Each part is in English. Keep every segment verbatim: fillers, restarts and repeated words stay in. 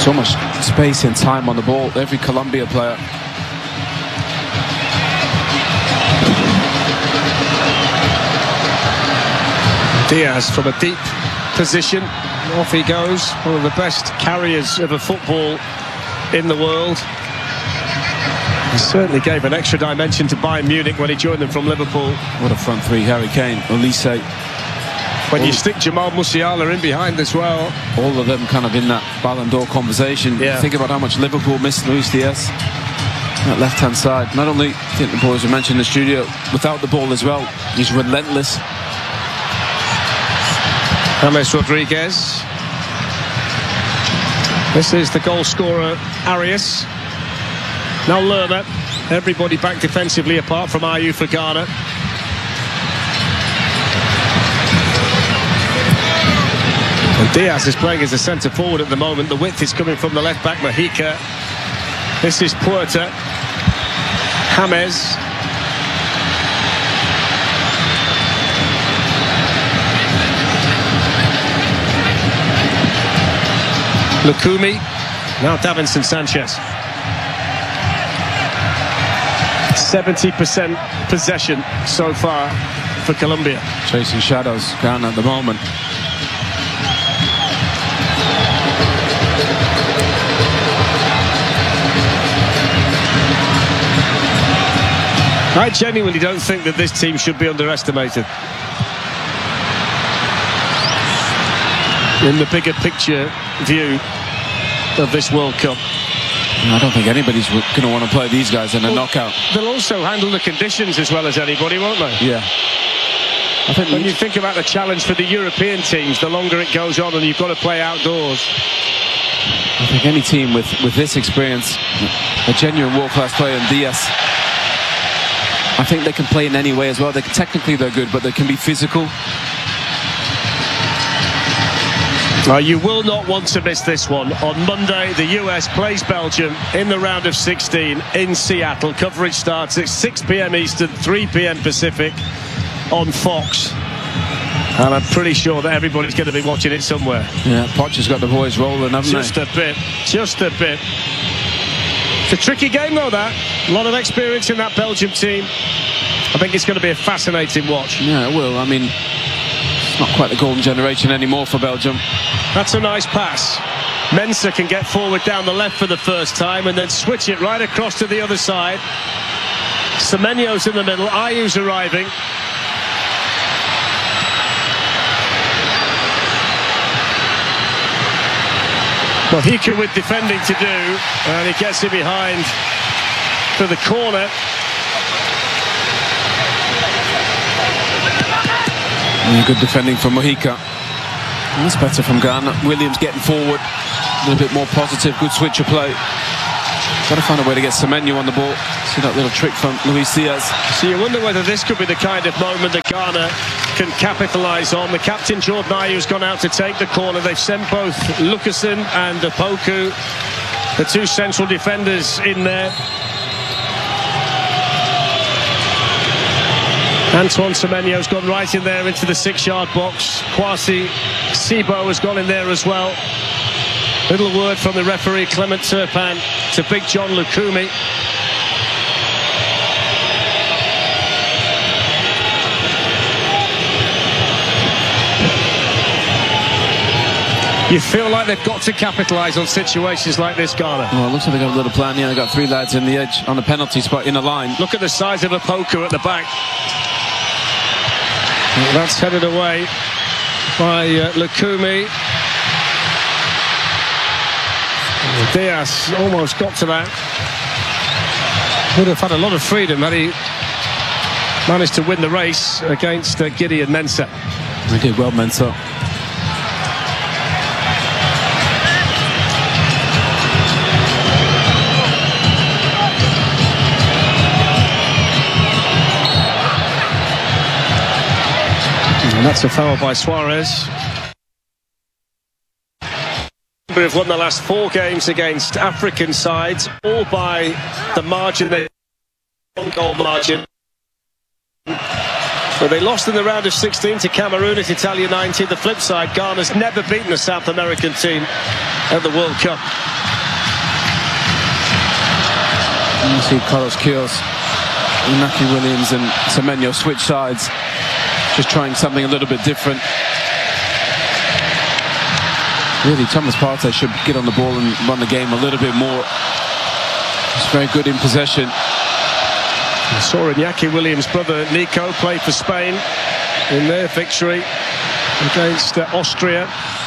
So much space and time on the ball, every Colombia player. Diaz from a deep position, off he goes. One of the best carriers of a football in the world. He certainly gave an extra dimension to Bayern Munich when he joined them from Liverpool. What a front three: Harry Kane, Olise. When all, you stick Jamal Musiala in behind as well. All of them kind of in that Ballon d'Or conversation. Yeah. Think about how much Liverpool missed Luis Diaz. That left-hand side. Not only, I think the boys have mentioned in the studio, without the ball as well, he's relentless. James Rodriguez. This is the goal scorer, Arias. Now Lerma. Everybody back defensively apart from Ayew for Ghana. And Diaz is playing as a centre forward at the moment. The width is coming from the left back, Mojica. This is Puerta. James. Lukumi. Now Davinson Sanchez. seventy percent possession so far for Colombia. Chasing shadows, Ghana at the moment. I genuinely don't think that this team should be underestimated. In the bigger picture view of this World Cup. I don't think anybody's going to want to play these guys in a well, knockout. They'll also handle the conditions as well as anybody, won't they? Yeah. I think when you think about the challenge for the European teams, the longer it goes on and you've got to play outdoors. I think any team with, with this experience, a genuine world-class player in Diaz, I think they can play in any way as well. They, technically they're good, but they can be physical. Uh, you will not want to miss this one. On Monday, the U S plays Belgium in the round of sixteen in Seattle. Coverage starts at six p m Eastern, three p m Pacific on Fox. And I'm pretty sure that everybody's going to be watching it somewhere. Yeah, Poch has got the boys rolling, haven't Just they? a bit, just a bit. It's a tricky game though, that. A lot of experience in that Belgium team. I think it's going to be a fascinating watch. Yeah, it will. I mean, it's not quite the golden generation anymore for Belgium. That's a nice pass. Mensah can get forward down the left for the first time and then switch it right across to the other side. Semenyo's in the middle. Ayew's arriving. Mojica with defending to do, and he gets it behind for the corner. Yeah, good defending from Mojica. That's better from Ghana. Williams getting forward, a little bit more positive. Good switch of play. Got to find a way to get Semenyo on the ball. See that little trick from Luis Diaz. So you wonder whether this could be the kind of moment that Ghana can capitalise on. The captain Jordan Ayew has gone out to take the corner. They've sent both Lucasen and Opoku, the two central defenders, in there. Antoine Semenyo's gone right in there into the six-yard box. Kwasi Sibo has gone in there as well. Little word from the referee, Clement Turpin, to Big John Lukumi. You feel like they've got to capitalise on situations like this, Ghana. Well, it looks like they've got a little plan. Yeah, they've got three lads in the edge on the penalty spot in a line. Look at the size of Opoku at the back. Well, that's headed away by uh, Lukumi. Diaz almost got to that. Would have had a lot of freedom had he managed to win the race against uh, Gideon Mensah. He did well, Mensah. And that's a foul by Suarez. Have won the last four games against African sides, all by the margin, the one goal margin. But they lost in the round of sixteen to Cameroon at Italia ninety. The flip side, Ghana's never beaten a South American team at the World Cup. You see Carlos Queiroz, Iñaki Williams and Semenyo switch sides, just trying something a little bit different. Really, Thomas Partey should get on the ball and run the game a little bit more. He's very good in possession. I saw Iñaki Williams' brother Nico play for Spain in their victory against uh, Austria.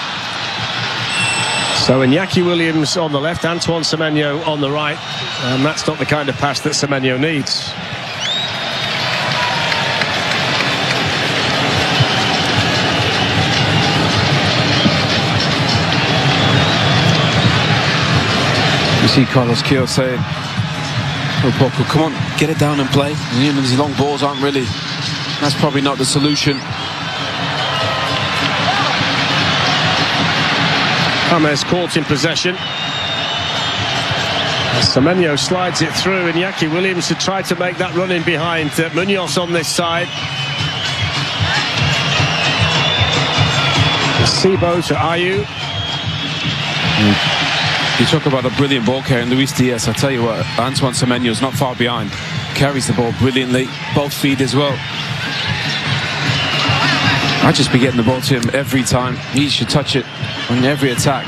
So Iñaki Williams on the left, Antoine Semenyo on the right, and that's not the kind of pass that Semenyo needs. You see Carlos Queiroz saying, oh, Poku, come on, get it down and play. You know, these long balls aren't really, that's probably not the solution. James caught in possession. Semenyo slides it through, and Iñaki Williams had tried to make that run in behind uh, Munoz on this side. Sibo to Ayew. Mm. You talk about a brilliant ball carrier, Luis Diaz. I tell you what, Antoine Semenyo is not far behind. Carries the ball brilliantly, both feet as well. I'd just be getting the ball to him every time. He should touch it on every attack.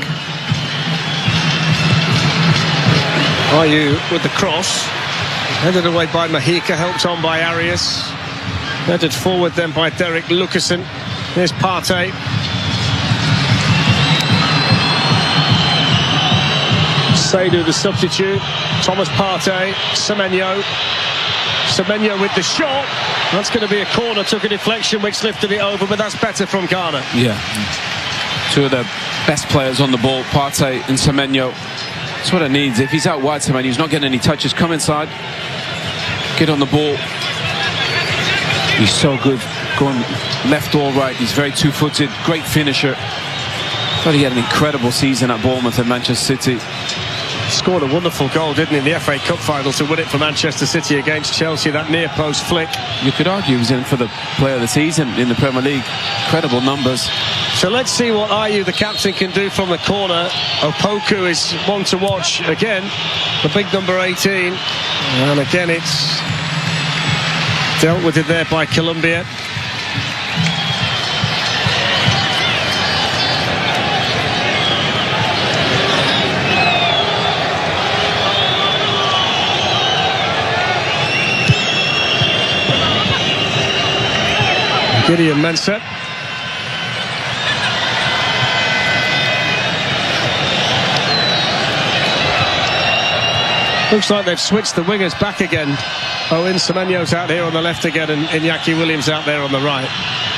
Ayew with the cross, headed away by Mojica, helped on by Arias, headed forward then by Derek Lucassen. Here's Partey. Seydou the substitute, Thomas Partey, Semenyo. Semenyo with the shot. That's going to be a corner, took a deflection which lifted it over, but that's better from Ghana. Yeah, two of the best players on the ball, Partey and Semenyo. That's what it needs. If he's out wide, Semenyo, he's not getting any touches. Come inside, get on the ball. He's so good going left or right. He's very two-footed, great finisher. Thought he had an incredible season at Bournemouth and Manchester City. Scored a wonderful goal, didn't he, in the F A Cup final to win it for Manchester City against Chelsea, that near post flick. You could argue he was in for the player of the season in the Premier League. Incredible numbers. So let's see what Ayew, the captain, can do from the corner. Opoku is one to watch again, the big number eighteen. And again, it's dealt with it there by Colombia. Gideon Mensah. Looks like they've switched the wingers back again. Owen Semenyo's out here on the left again, and Iñaki Williams out there on the right.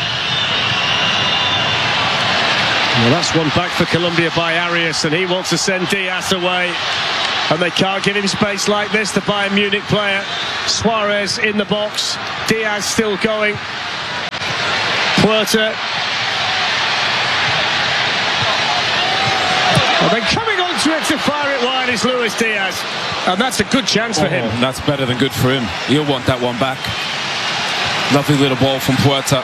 Well, that's one back for Colombia by Arias, and he wants to send Diaz away. And they can't give him space like this, the Bayern Munich player. Suarez in the box. Diaz still going. Puerta. And then coming onto it to fire it wide is Luis Diaz. And that's a good chance for oh, him. That's better than good for him. He'll want that one back. Lovely little ball from Puerta.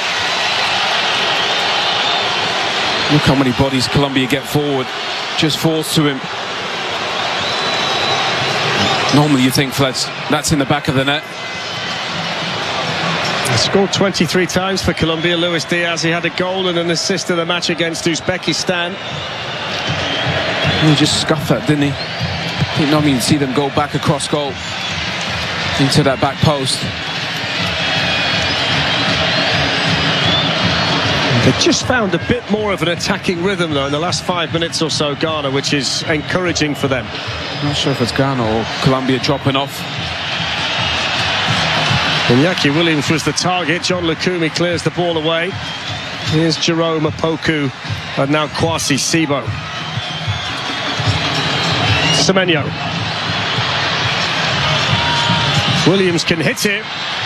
Look how many bodies Colombia get forward. Just falls to him. Normally you think, Fletch, that's in the back of the net. He scored twenty-three times for Colombia. Luis Diaz, he had a goal and an assist in the match against Uzbekistan. He just scuffed that, didn't he? I think normally you'd see them go back across goal into that back post. They've just found a bit more of an attacking rhythm though in the last five minutes or so, Ghana, which is encouraging for them. I'm not sure if it's Ghana or Colombia dropping off. Iñaki Williams was the target. John Lukumi clears the ball away. Here's Jerome Opoku and now Kwasi Sibo. Semenyo. Williams can hit it.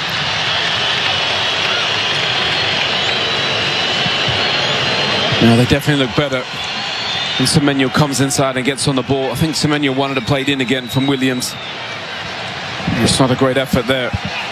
Yeah, they definitely look better. And Semenyo comes inside and gets on the ball. I think Semenyo wanted to play it in again from Williams. It's not a great effort there.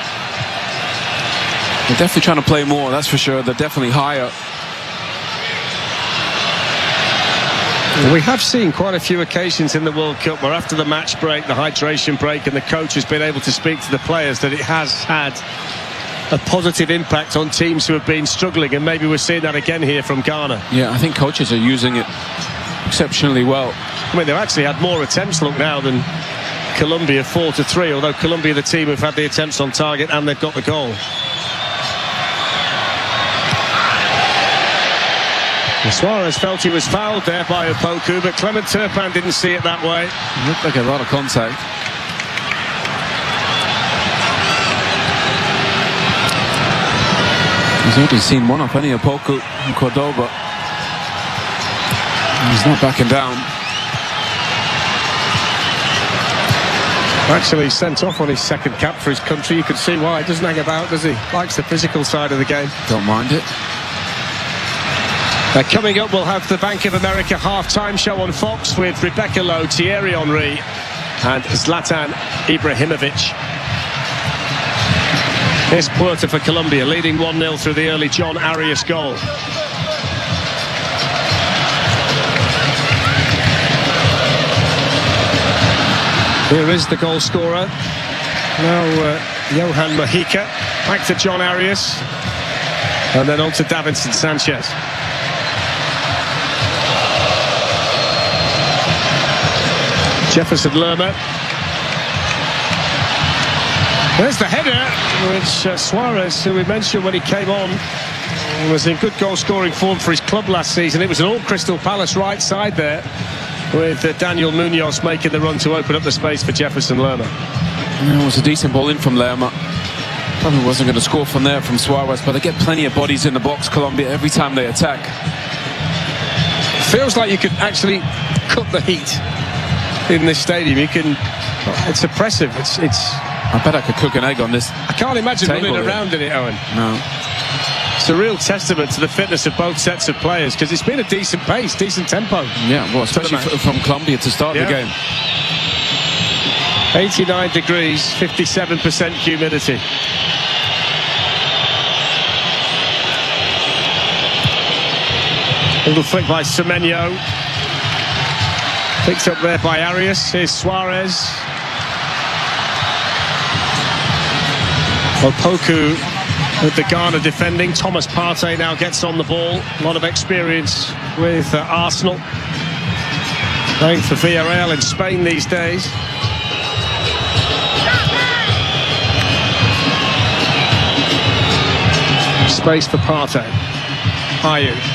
They're definitely trying to play more, that's for sure. They're definitely higher. We have seen quite a few occasions in the World Cup where after the match break, the hydration break, and the coach has been able to speak to the players, that it has had a positive impact on teams who have been struggling, and maybe we're seeing that again here from Ghana. Yeah, I think coaches are using it exceptionally well. I mean, they've actually had more attempts, look now, than Colombia, four to three, although Colombia, the team who've had the attempts on target, and they've got the goal. Suarez felt he was fouled there by Opoku, but Clement Turpin didn't see it that way. It looked like a lot of contact. He's already seen one up, any Opoku from Cordoba. He's not backing down. Actually sent off on his second cap for his country. You can see why. He doesn't hang about, does he? Likes the physical side of the game. Don't mind it. Uh, coming up, we'll have the Bank of America half-time show on Fox with Rebecca Lowe, Thierry Henry and Zlatan Ibrahimovic. Here's Puerta for Colombia, leading one nil through the early John Arias goal. Here is the goal scorer. Now uh, Johan Mojica. Back to John Arias. And then on to Davinson Sanchez. Jefferson Lerma. There's the header, which uh, Suarez, who we mentioned when he came on, was in good goal-scoring form for his club last season. It was an all Crystal Palace right side there, with uh, Daniel Munoz making the run to open up the space for Jefferson Lerma. Yeah, it was a decent ball in from Lerma. Probably wasn't going to score from there from Suarez, but they get plenty of bodies in the box, Colombia, every time they attack. Feels like you could actually cut the heat in this stadium. You can. It's oppressive. It's. It's. I bet I could cook an egg on this. I can't imagine running around in it, Owen. No. It's a real testament to the fitness of both sets of players, because it's been a decent pace, decent tempo. Yeah, well, especially from Colombia to start yeah. the game. eighty-nine degrees, fifty-seven percent humidity. Little flick by Semenyo. Picked up there by Arias. Here's Suarez. Opoku with the Ghana defending. Thomas Partey now gets on the ball. A lot of experience with uh, Arsenal. Playing for Villarreal in Spain these days. Space for Partey. Ayew.